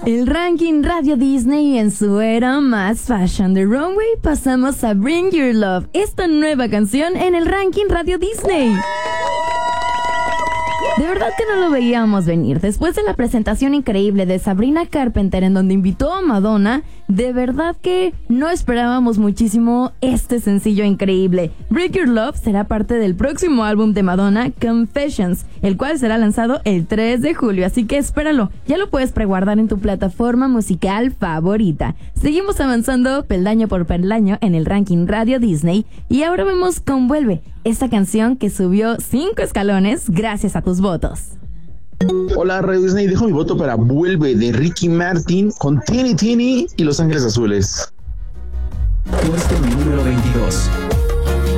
El ranking Radio Disney en su era más fashion de runway, pasamos a Bring Your Love, esta nueva canción en el ranking Radio Disney. De verdad que no lo veíamos venir. Después de la presentación increíble de Sabrina Carpenter en donde invitó a Madonna, de verdad que no esperábamos muchísimo este sencillo increíble. Break Your Love será parte del próximo álbum de Madonna, Confessions, el cual será lanzado el 3 de julio, así que espéralo. Ya lo puedes preguardar en tu plataforma musical favorita. Seguimos avanzando peldaño por peldaño en el ranking Radio Disney y ahora vemos Convuelve, esta canción que subió 5 escalones gracias a tus votos. Hola Radio Disney, dejo mi voto para Vuelve de Ricky Martin con Tini Tini y Los Ángeles Azules. Puesto número 22.